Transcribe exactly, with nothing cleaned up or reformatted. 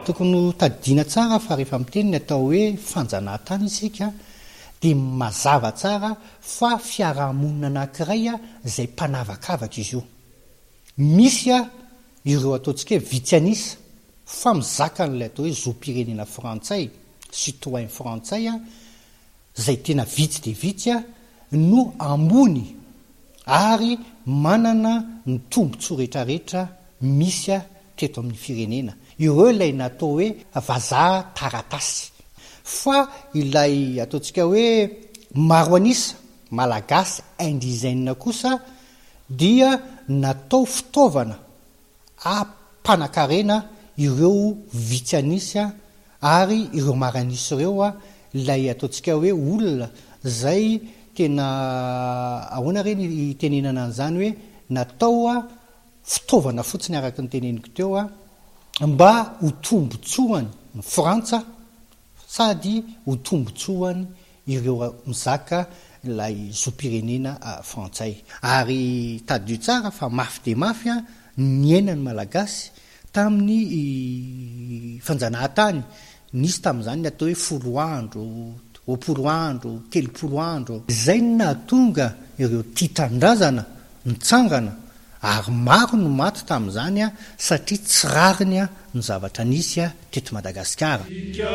tokony tadiana tsara fa rehefa miteny ny atao hoe fanjanahantany isika dia mazava tsara fa fiarahamonina anankiray a izay mpanavakavaka izy io. Misy a ireo ataontsika hoe vitsianisa fa mizaka n'ilay atao hoe zom-pirenena frantsay, citoyen frantsay a izay tena vitsy dia vitsy a no ambony ary manana ny tombontsoa rehetrarehetra misy a teto amin'ny firenena. Ireo ilay natao hoe vazaha taratasy. Fa ilay ataontsika hoe maro anisa malagasy indizaine kosa dia natao fitaovana ampanankarena ireo vitsy anisa ary ireo maranisy ireo a ilay ataontsika hoe olona zay tena ahoana reny tenenana an'izany hoe natao a fitaovana fotsiny araka ny teneniko teo a mba ho tombotsoany ny Frantsa sady ho tombotsoany ireo mizaka ilay zom-pirenena frantsay. Ary tadio tsara fa mafy dia mafy a niainany malagasy tamin'ny fanjanahantany. Nisy tamin'izany ny atao hoe folo andro, roapolo andro, telopolo andro. Izay no nahatonga ireo tia tanindrazana nitsangana ary maro no maty tamin'izany a satria tsy rariny a ny zavatra nisy a teto Madagasikara.